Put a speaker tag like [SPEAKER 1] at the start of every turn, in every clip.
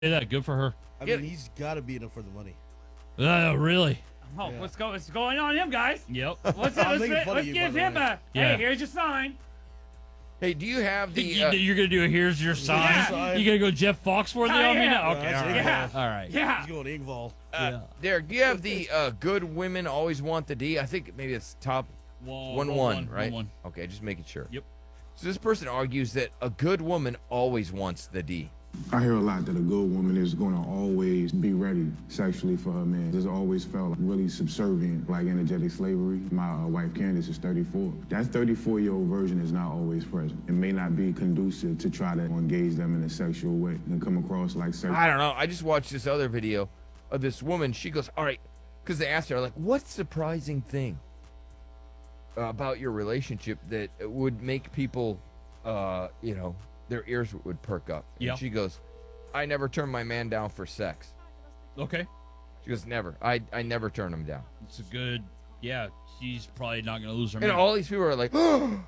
[SPEAKER 1] that. Good for her.
[SPEAKER 2] I mean, he's got to be in it for the money.
[SPEAKER 1] Really?
[SPEAKER 3] Oh, yeah. What's going on, him guys?
[SPEAKER 1] Yep.
[SPEAKER 3] Let's give him a. Hey, here's your sign.
[SPEAKER 4] Hey, do you have the?
[SPEAKER 1] You're gonna do a here's your sign.
[SPEAKER 3] Yeah.
[SPEAKER 1] You gonna go Jeff Foxworthy on me now? Okay, all right.
[SPEAKER 3] Yeah.
[SPEAKER 1] All right.
[SPEAKER 3] Yeah.
[SPEAKER 2] He's going Ingval.
[SPEAKER 4] Derek, do you have the good women always want the D? I think maybe it's top 1-1, right?
[SPEAKER 1] 1-1.
[SPEAKER 4] Okay, just making sure.
[SPEAKER 1] Yep.
[SPEAKER 4] So this person argues that a good woman always wants the D.
[SPEAKER 5] I hear a lot that a good woman is going to always be ready sexually for her man. It's always felt really subservient, like energetic slavery. My wife, Candace, is 34. That 34-year-old version is not always present. It may not be conducive to try to engage them in a sexual way and come across like sex.
[SPEAKER 4] I don't know. I just watched this other video of this woman. She goes, all right, because they asked her, like, what surprising thing about your relationship that would make people, their ears would perk up. And she goes, I never turn my man down for sex.
[SPEAKER 1] Okay.
[SPEAKER 4] She goes, never. I never turn him down.
[SPEAKER 1] It's a good, she's probably not going to lose her
[SPEAKER 4] man.
[SPEAKER 1] And
[SPEAKER 4] all these people are like, oh.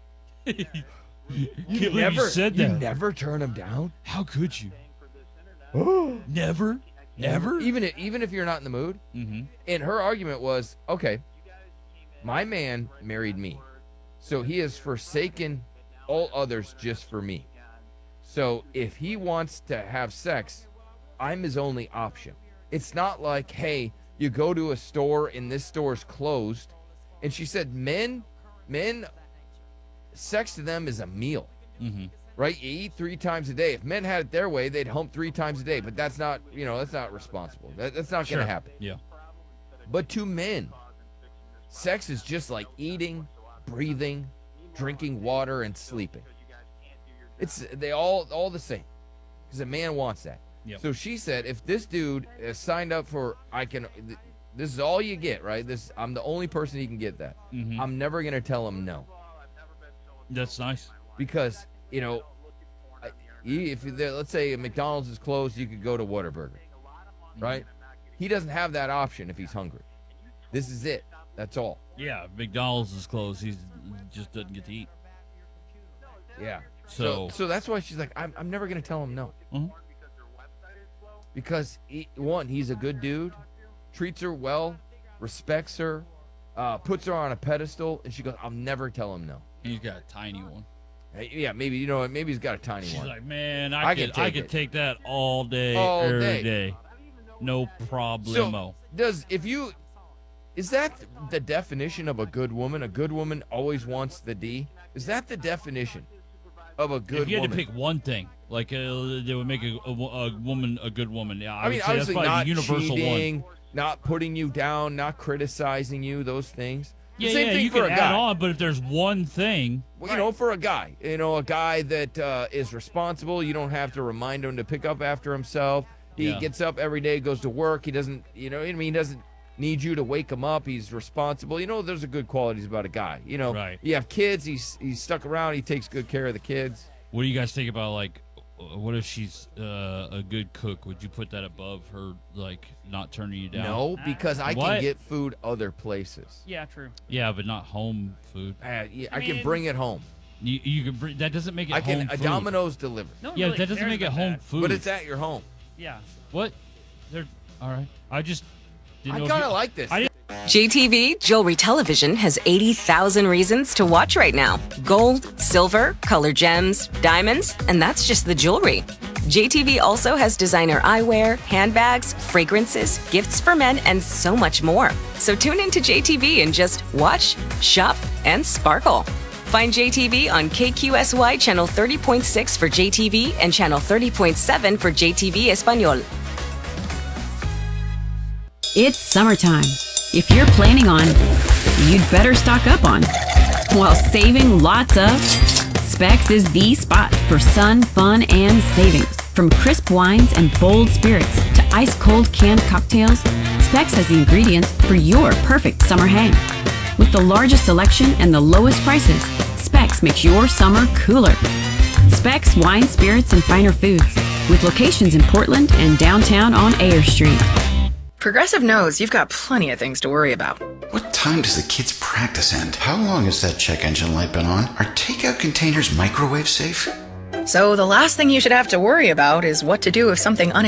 [SPEAKER 4] you never turn him down?
[SPEAKER 1] How could you? Never?
[SPEAKER 4] Even if you're not in the mood?
[SPEAKER 1] Mm-hmm.
[SPEAKER 4] And her argument was, okay, my man married me, so he has forsaken all others just for me. So if he wants to have sex, I'm his only option. It's not like, hey, you go to a store and this store's closed. And she said men, sex to them is a meal, right? You eat 3 times a day. If men had it their way, they'd hump 3 times a day. But that's not, that's not responsible. That's not going to happen.
[SPEAKER 1] Yeah.
[SPEAKER 4] But to men, sex is just like eating, breathing, drinking water, and sleeping. They all the same, because a man wants that.
[SPEAKER 1] Yep.
[SPEAKER 4] So she said, if this dude is signed up for, this is all you get, right? I'm the only person he can get that.
[SPEAKER 1] Mm-hmm.
[SPEAKER 4] I'm never gonna tell him no.
[SPEAKER 1] That's nice.
[SPEAKER 4] Because if let's say McDonald's is closed, you could go to Whataburger, right? He doesn't have that option if he's hungry. This is it. That's all.
[SPEAKER 1] Yeah, McDonald's is closed. He just doesn't get to eat.
[SPEAKER 4] Yeah.
[SPEAKER 1] So
[SPEAKER 4] that's why she's like, I'm never going to tell him no.
[SPEAKER 1] Mm-hmm.
[SPEAKER 4] Because, he's a good dude, treats her well, respects her, puts her on a pedestal, and she goes, I'll never tell him no.
[SPEAKER 1] He's got a tiny one.
[SPEAKER 4] Yeah, maybe, maybe he's got a tiny one.
[SPEAKER 1] She's like, man, I could take that all day, every day. No problemo.
[SPEAKER 4] So, is that the definition of a good woman? A good woman always wants the D? Is that the definition of a good woman?
[SPEAKER 1] If you had to pick one thing, like they would make a woman a good woman. Yeah,
[SPEAKER 4] I mean,
[SPEAKER 1] say
[SPEAKER 4] obviously
[SPEAKER 1] that's
[SPEAKER 4] not
[SPEAKER 1] the universal
[SPEAKER 4] cheating,
[SPEAKER 1] one.
[SPEAKER 4] not putting you down, not criticizing you, those things.
[SPEAKER 1] Yeah,
[SPEAKER 4] same thing
[SPEAKER 1] you
[SPEAKER 4] for
[SPEAKER 1] can
[SPEAKER 4] a guy.
[SPEAKER 1] add on, but if there's one thing,
[SPEAKER 4] well, for a guy, a guy that is responsible, you don't have to remind him to pick up after himself. He gets up every day, goes to work. He doesn't, he doesn't need you to wake him up. He's responsible. Those are good qualities about a guy.
[SPEAKER 1] Right.
[SPEAKER 4] You have kids. He's stuck around. He takes good care of the kids.
[SPEAKER 1] What do you guys think about, like, what if she's a good cook? Would you put that above her, like, not turning you down?
[SPEAKER 4] No, because I can get food other places.
[SPEAKER 3] Yeah, true.
[SPEAKER 1] Yeah, but not home food.
[SPEAKER 4] I can bring it home.
[SPEAKER 1] You can bring that. Doesn't make it home food.
[SPEAKER 4] Domino's deliver.
[SPEAKER 3] No
[SPEAKER 1] that doesn't make it home food.
[SPEAKER 4] But it's at your home.
[SPEAKER 3] Yeah.
[SPEAKER 1] What? All right. I just didn't know.
[SPEAKER 4] I kind of like this.
[SPEAKER 6] JTV Jewelry Television has 80,000 reasons to watch right now. Gold, silver, color gems, diamonds, and that's just the jewelry. JTV also has designer eyewear, handbags, fragrances, gifts for men, and so much more. So tune into JTV and just watch, shop, and sparkle. Find JTV on KQSY Channel 30.6 for JTV and Channel 30.7 for JTV Espanol.
[SPEAKER 7] It's summertime. If you're planning on, you'd better stock up on, while saving lots of. Specs is the spot for sun, fun, and savings. From crisp wines and bold spirits to ice-cold canned cocktails, Specs has the ingredients for your perfect summer hang. With the largest selection and the lowest prices, Specs makes your summer cooler. Specs Wine, Spirits, and Finer Foods, with locations in Portland and downtown on Ayer Street.
[SPEAKER 8] Progressive knows you've got plenty of things to worry about.
[SPEAKER 9] What time does the kids' practice end? How long has that check engine light been on? Are takeout containers microwave safe?
[SPEAKER 8] So the last thing you should have to worry about is what to do if something